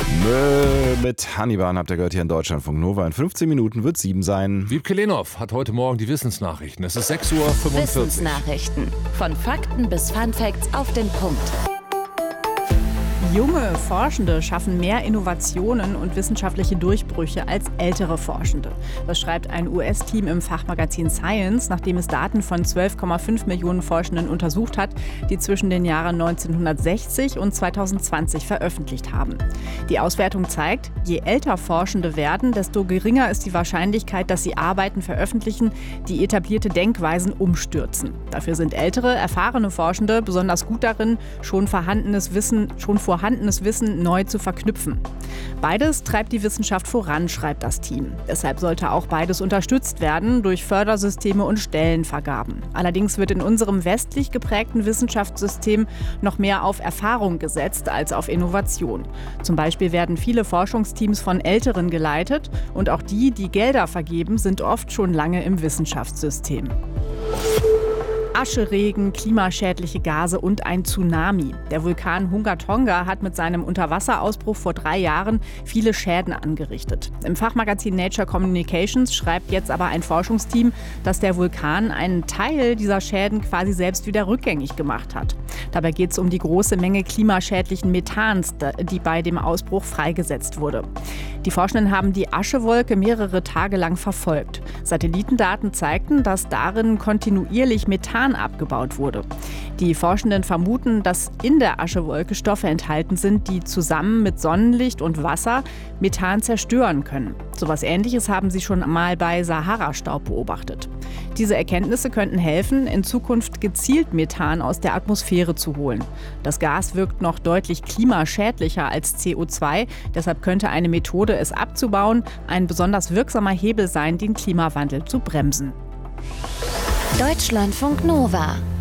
Mit Hannibal habt ihr gehört hier in Deutschlandfunk Nova. In 15 Minuten wird 7 sein. Wiebke Lenhoff hat heute Morgen die Wissensnachrichten. Es ist 6:45 Uhr. Wissensnachrichten. Von Fakten bis Funfacts auf den Punkt. Junge Forschende schaffen mehr Innovationen und wissenschaftliche Durchbrüche als ältere Forschende. Das schreibt ein US-Team im Fachmagazin Science, nachdem es Daten von 12,5 Millionen Forschenden untersucht hat, die zwischen den Jahren 1960 und 2020 veröffentlicht haben. Die Auswertung zeigt, je älter Forschende werden, desto geringer ist die Wahrscheinlichkeit, dass sie Arbeiten veröffentlichen, die etablierte Denkweisen umstürzen. Dafür sind ältere, erfahrene Forschende besonders gut darin, schon vorhandenes Wissen neu zu verknüpfen. Beides treibt die Wissenschaft voran, schreibt das Team. Deshalb sollte auch beides unterstützt werden durch Fördersysteme und Stellenvergaben. Allerdings wird in unserem westlich geprägten Wissenschaftssystem noch mehr auf Erfahrung gesetzt als auf Innovation. Zum Beispiel werden viele Forschungsteams von Älteren geleitet und auch die, die Gelder vergeben, sind oft schon lange im Wissenschaftssystem. Ascheregen, klimaschädliche Gase und ein Tsunami. Der Vulkan Hunga Tonga hat mit seinem Unterwasserausbruch vor 3 Jahren viele Schäden angerichtet. Im Fachmagazin Nature Communications schreibt jetzt aber ein Forschungsteam, dass der Vulkan einen Teil dieser Schäden quasi selbst wieder rückgängig gemacht hat. Dabei geht es um die große Menge klimaschädlichen Methans, die bei dem Ausbruch freigesetzt wurde. Die Forschenden haben die Aschewolke mehrere Tage lang verfolgt. Satellitendaten zeigten, dass darin kontinuierlich Methan abgebaut wurde. Die Forschenden vermuten, dass in der Aschewolke Stoffe enthalten sind, die zusammen mit Sonnenlicht und Wasser Methan zerstören können. So etwas Ähnliches haben sie schon mal bei Sahara-Staub beobachtet. Diese Erkenntnisse könnten helfen, in Zukunft gezielt Methan aus der Atmosphäre zu holen. Das Gas wirkt noch deutlich klimaschädlicher als CO2, deshalb könnte eine Methode, es abzubauen, ein besonders wirksamer Hebel sein, den Klimawandel zu bremsen. Deutschlandfunk Nova.